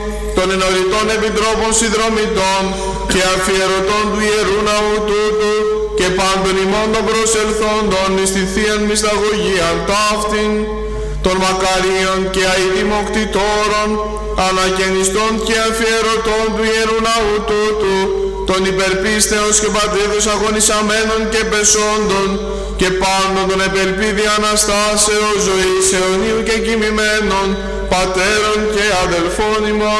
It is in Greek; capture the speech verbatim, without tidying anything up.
των ενωριτών επιτρόπων συνδρομητών και αφιερωτών του Ιερού Ναού τούτου και πάντων ημών των προσελθόντων εις τη Θείαν Μυσταγωγίαν ταύτην, των μακαρίων και αηδημοκτητόρων, ανακαινιστών και αφιερωτών του Ιερού Ναού τούτου, των υπερπίστεως και πατρίδος αγωνισαμένων και πεσόντων, και πάντων των επελπίδη Αναστάσεως ζωής αιωνίου και κοιμημένων, πατέρων και αδελφών ημών,